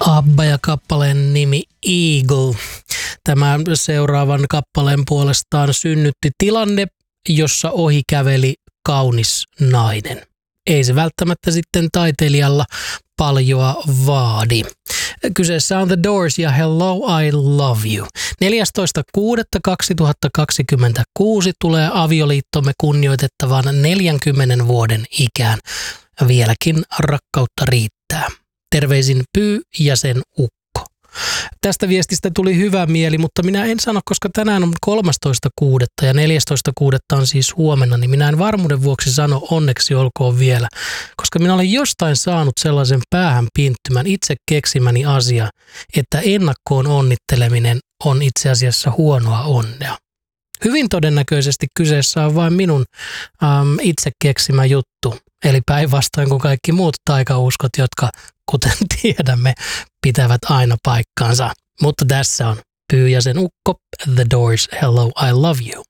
ABBA ja kappaleen nimi Eagle. Tämä seuraavan kappaleen puolestaan synnytti tilanne, jossa ohi käveli kaunis nainen. Ei se välttämättä sitten taiteilijalla paljoa vaadi. Kyseessä on The Doors ja Hello, I Love You. 14.6.2026 tulee avioliittomme kunnioitettavan 40 vuoden ikään. Vieläkin rakkautta riittää. Terveisin Pyy ja sen ukko. Tästä viestistä tuli hyvä mieli, mutta minä en sano, koska tänään on 13.6. ja 14.6. on siis huomenna, niin minä en varmuuden vuoksi sano onneksi olkoon vielä, koska minä olen jostain saanut sellaisen päähän pinttymän itse keksimäni asia, että ennakkoon onnitteleminen on itse asiassa huonoa onnea. Hyvin todennäköisesti kyseessä on vain minun itse keksimä juttu, eli päinvastoin kuin kaikki muut taikauskot, jotka, kuten tiedämme, pitävät aina paikkaansa. Mutta tässä on Pyy ja sen ukko, The Doors, Hello, I Love You.